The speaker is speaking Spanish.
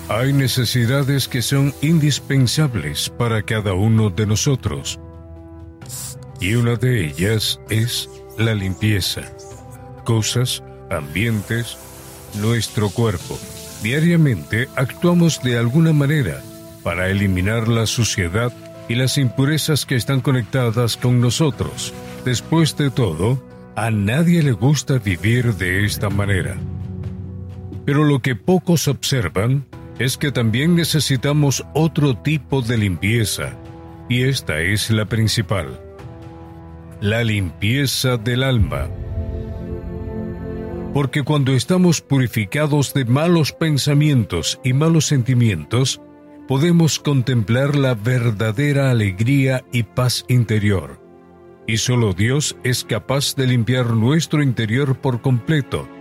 Hay necesidades que son indispensables para cada uno de nosotros. Y una de ellas es la limpieza. Cosas, ambientes, nuestro cuerpo. Diariamente actuamos de alguna manera para eliminar la suciedad y las impurezas que están conectadas con nosotros. Después de todo, a nadie le gusta vivir de esta manera. Pero lo que pocos observan es que también necesitamos otro tipo de limpieza, y esta es la principal: la limpieza del alma. Porque cuando estamos purificados de malos pensamientos y malos sentimientos, podemos contemplar la verdadera alegría y paz interior. Y solo Dios es capaz de limpiar nuestro interior por completo,